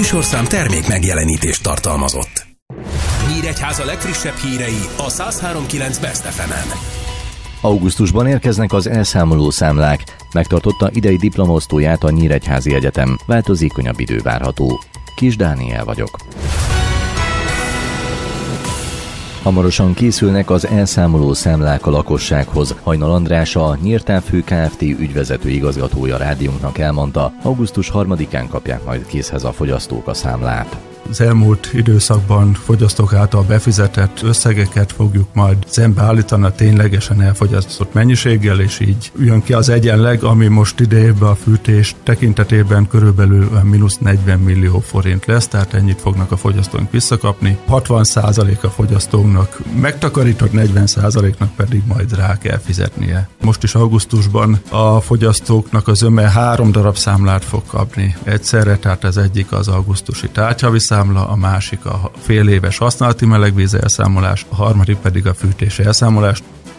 műsorszám termék megjelenítést tartalmazott. Nyíregyháza legfrissebb hírei a 103.9 Best FM-en. Augusztusban érkeznek az elszámoló számlák. Megtartotta idei diplomaosztóját a Nyíregyházi Egyetem. Változékonyabb idő várható. Kis Dániel vagyok. Hamarosan készülnek az elszámoló számlák a lakossághoz. Hajnal András, a Nyírtávhő Kft. Ügyvezető igazgatója rádiónknak elmondta, augusztus 3-án kapják majd készhez a fogyasztók a számlát. Az elmúlt időszakban fogyasztók által befizetett összegeket fogjuk majd szembeállítani a ténylegesen elfogyasztott mennyiséggel, és így jön ki az egyenleg, ami most idejében a fűtés tekintetében körülbelül -40 millió forint lesz, tehát ennyit fognak a fogyasztóink visszakapni. 60% a fogyasztóknak megtakarított, 40%-nak pedig majd rá kell fizetnie. Most is augusztusban a fogyasztóknak az zöme 3 darab számlát fog kapni egyszerre, tehát az egyik az augusztusi tárgyhavi számla, a másik a fél éves használati melegvíz elszámolás, a harmadik pedig a fűtés elszámolás.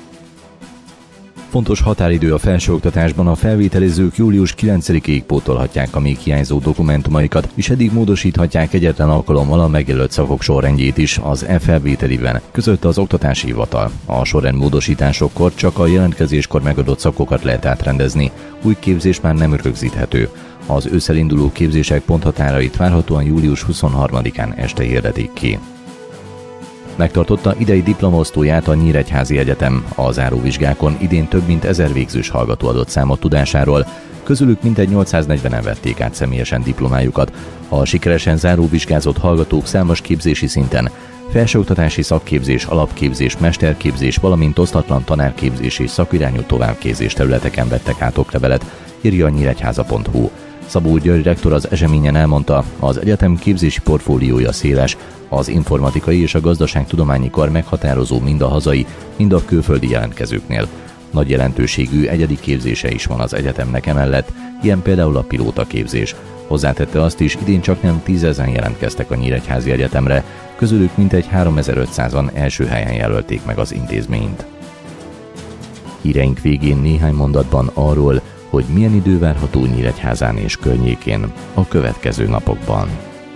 Fontos határidő a felsőoktatásban, a felvételizők július 9-ig pótolhatják a még hiányzó dokumentumaikat, és eddig módosíthatják egyetlen alkalommal a megjelölt szakok sorrendjét is az e-felvételiben, közölte az Oktatási Hivatal. A sorrend módosításokkor csak a jelentkezéskor megadott szakokat lehet átrendezni, új képzés már nem rögzíthető. Az ősszel induló képzések ponthatárait várhatóan július 23-án este hirdetik ki. Megtartotta idei diplomaosztóját a Nyíregyházi Egyetem. A záróvizsgákon idén több mint 1000 végzős hallgató adott számot tudásáról, közülük mintegy 840-en vették át személyesen diplomájukat. A sikeresen záróvizsgázott hallgatók számos képzési szinten, felsőoktatási szakképzés, alapképzés, mesterképzés, valamint osztatlan tanárképzés és szakirányú továbbképzés területeken vettek át oklevelet, írja a nyíregyháza.hu. Szabó György rektor az eseményen elmondta, az egyetem képzési portfóliója széles, az informatikai és a gazdaságtudományi kar meghatározó mind a hazai, mind a külföldi jelentkezőknél. Nagy jelentőségű egyedi képzése is van az egyetemnek emellett, ilyen például a pilótaképzés. Hozzátette azt is, idén csaknem 10 000 jelentkeztek a Nyíregyházi Egyetemre, közülük mintegy 3500-an első helyen jelölték meg az intézményt. Híreink végén néhány mondatban arról, hogy milyen idő várható Nyíregyházán és környékén a következő napokban.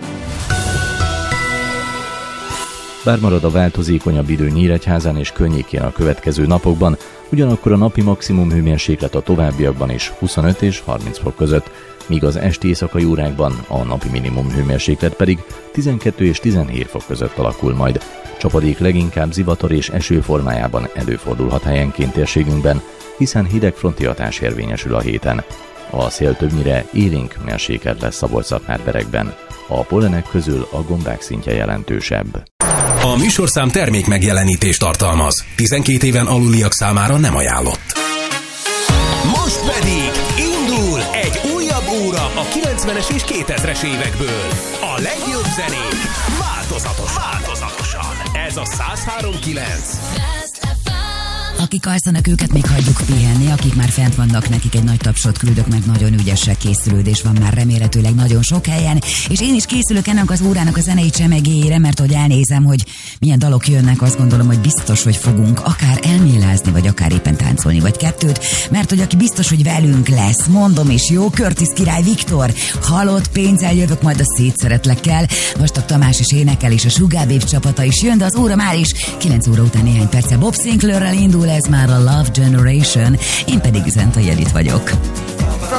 Bár marad a változékonyabb idő Nyíregyházán és környékén a következő napokban, ugyanakkor a napi maximum hőmérséklet a továbbiakban is 25 és 30 fok között, míg az esti éjszakai órákban a napi minimum hőmérséklet pedig 12 és 17 fok között alakul majd. Csapadék leginkább zivatar és eső formájában előfordulhat helyenként térségünkben, hiszen hidegfronti hatás érvényesül a héten. A szél többnyire élénk mérsékelt lesz Szabolcs-Szatmár-Berekben. A pollenek közül a gombák szintje jelentősebb. A műsorszám termék megjelenítést tartalmaz. 12 éven aluliak számára nem ajánlott. Most pedig indul egy újabb óra a 90-es és 2000-es évekből. A legjobb zenék változatosan. Ez a 103.9. Akik alszanak, őket még hagyjuk pihenni, akik már fent vannak, nekik egy nagy tapsot küldök, meg nagyon ügyesek, készülődés van már remélhetőleg nagyon sok helyen, és én is készülök ennek az órának a zenei csemegéjére, mert hogy elnézem, hogy milyen dalok jönnek, azt gondolom, hogy biztos, hogy fogunk akár elmélázni, vagy akár éppen táncolni, vagy kettőt, mert hogy aki biztos, hogy velünk lesz, mondom is, jó, Curtis király Viktor, halott pénzzel jövök majd a Szétszeretlekkel, Vastag Tamás is énekel, és a Sugar Babes csapata is jön, de az óra már is 9 óra után néhány perccel Bob Sinclairrel indul, ez már a Love Generation, én pedig Zenta Jedit vagyok.